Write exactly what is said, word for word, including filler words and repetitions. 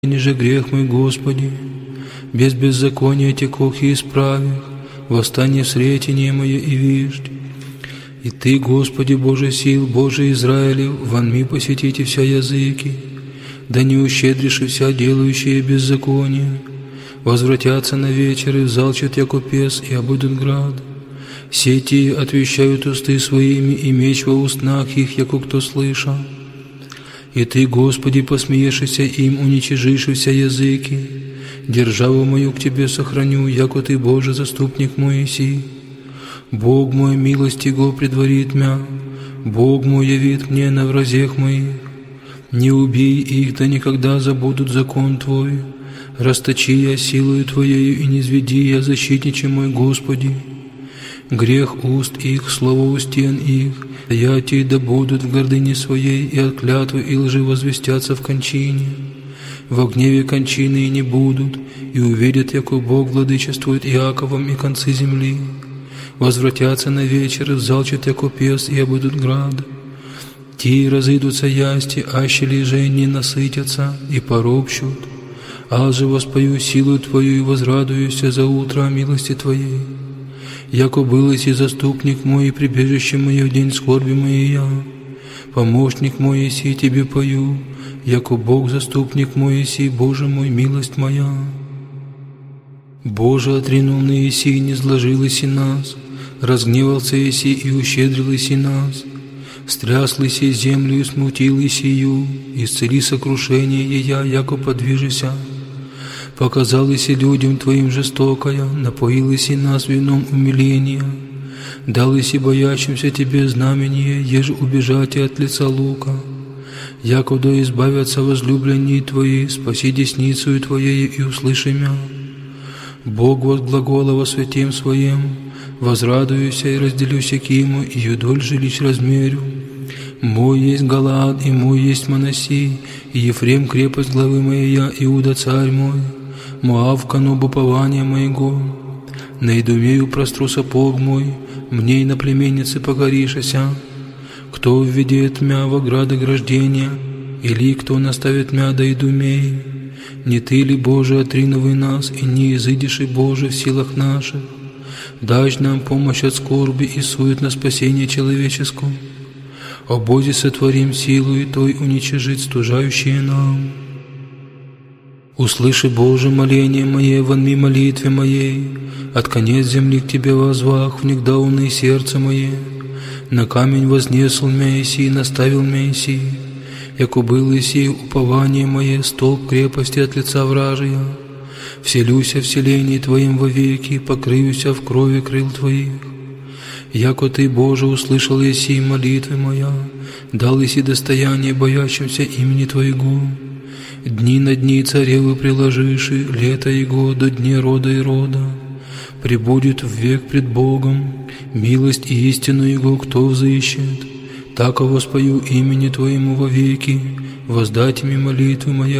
ниже грех мой, Господи, без беззакония текох и исправих, восстание в сретение мое и виждь. И Ты, Господи, Боже сил, Боже Израилев, вонми посетите вся языки, да не ущедришь вся делающие беззаконие, возвратятся на вечер и взалчат яко пес, и обыдут град. Сети отвещают усты своими, и меч во устнах их, яко кто слыша. И Ты, Господи, посмеешься им, уничижишь вся языки, державу мою к Тебе сохраню, яко Ты, Боже, заступник мой иси. Бог мой, милость Его предварит мя, Бог мой явит мне на вразех моих. Не убей их, да никогда забудут закон Твой. Расточи я силою Твоею, и не зведи я, защитниче мой, Господи. Грех уст их, слово у стен их, ятии да будут в гордыне своей, и от клятвы и лжи возвестятся в кончине. Во гневе кончины и не будут, и увидят, яко Бог владычествует Иаковом и концы земли. Возвратятся на вечер, и взалчат яко пес, и обыдут град. Ти разыдутся ясти, аще лиже не насытятся, и поропщут. Аз же воспою силу Твою и возрадуюся за утро о милости Твоей. Яко был и заступник мой, и прибежище мое в день скорби моей я. Помощник мой еси, Тебе пою, яко Бог заступник мой еси, Боже мой, милость моя. Боже, отринул на еси, не сложил еси нас, разгневался еси и ущедрил еси нас. Стряс еси землю и смутил есию, исцели сокрушение ея, яко подвижися. Показал еси людям Твоим жестокая, напоил еси нас вином умиления. Дал еси боящимся Тебе знамение, еже убежать от лица лука. Яко да избавятся возлюбленные Твои, спаси десницею Твоей и услыши мя. Бог возглагола во святем Своем, возрадуюся и разделюся к Ему, и юдоль жилищ размерю. Мой есть Галаад, и мой есть Манаси, и Ефрем крепость главы моей я, Иуда царь мой. Моав кану упования моего, на Идумею простру сапог мой, мне и на племеннице покоришася. Кто введет мя в ограды граждения, или кто наставит мя до Идумеи? Не Ты ли, Боже, отринувай нас, и не изыдешь и Боже в силах наших? Дашь нам помощь от скорби и сует на спасение человеческое. О Бозе сотворим силу и Той уничижить стужающие нам. Услыши, Боже, моление мое, вонми молитве моей, от конец земли к Тебе возвах, внегда уны сердце мое. На камень вознесл мя еси, наставил мя еси, яко был еси упование мое, столб крепости от лица вражия. Вселюся в селении Твоим вовеки, покрыюся в крови крыл Твоих. Яко Ты, Боже, услышал еси молитвы моя, дал еси достояние боящимся имени Твоего. Дни на дни царевы приложиши, лето Его до дней рода и рода. Пребудет в век пред Богом, милость и истину Его кто взыщет. Так воспою имени Твоему вовеки, воздать мне молитвы моя